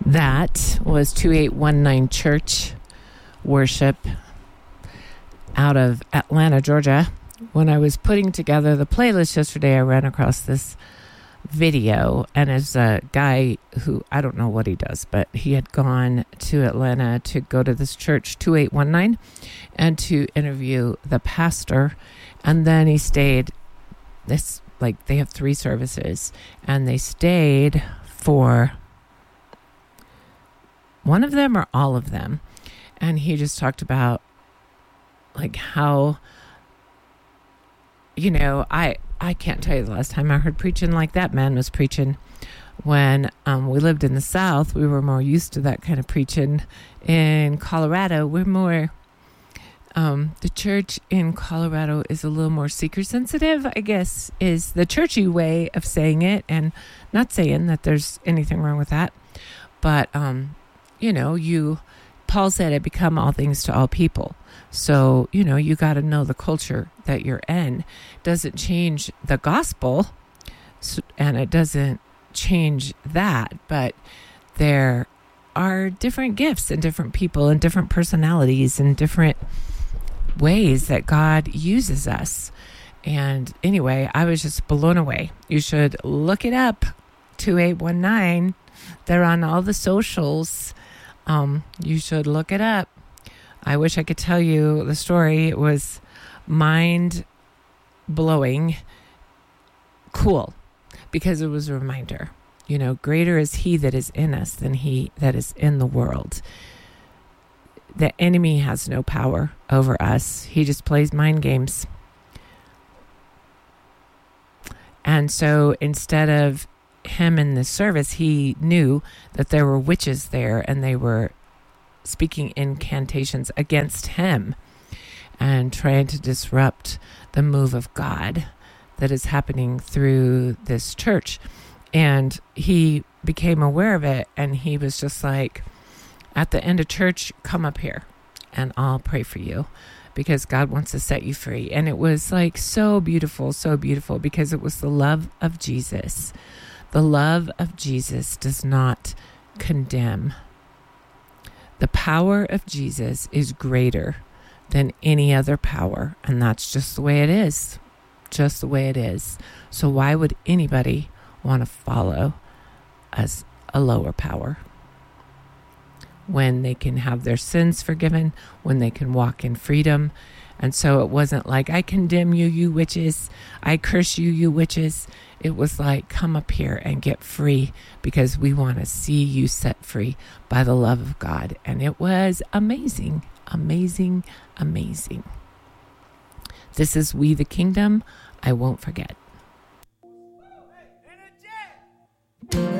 That was 2819 Church Worship out of Atlanta, Georgia. When I was putting together the playlist yesterday, I ran across this video, and it's a guy who, I don't know what he does, but he had gone to Atlanta to go to this church, 2819, and to interview the pastor. And then he stayed, they have 3 services, and they stayed for one of them or all of them. And he just talked about how, I can't tell you the last time I heard preaching like that man was preaching. When we lived in the South, we were more used to that kind of preaching. In Colorado, we're more, the church in Colorado is a little more seeker sensitive, I guess, is the churchy way of saying it. And not saying that there's anything wrong with that. But, Paul said, I become all things to all people. So, you got to know the culture that you're in. Doesn't change the gospel, and it doesn't change that, but there are different gifts and different people and different personalities and different ways that God uses us. And anyway, I was just blown away. You should look it up, 2819. They're on all the socials. You should look it up. I wish I could tell you the story. It was mind-blowing, cool, because it was a reminder. Greater is he that is in us than he that is in the world. The enemy has no power over us. He just plays mind games. And so instead of him in the service, he knew that there were witches there, and they were speaking incantations against him and trying to disrupt the move of God that is happening through this church. And he became aware of it, and he was just like, at the end of church, come up here and I'll pray for you, because God wants to set you free. And it was so beautiful, because it was the love of Jesus. The love of Jesus does not condemn. The power of Jesus is greater than any other power, and that's just the way it is. Just the way it is. So why would anybody want to follow as a lower power when they can have their sins forgiven, when they can walk in freedom? And so it wasn't like, I condemn you, you witches. I curse you, you witches. It was like, come up here and get free, because we want to see you set free by the love of God. And it was amazing, amazing, amazing. This is We the Kingdom. I won't forget.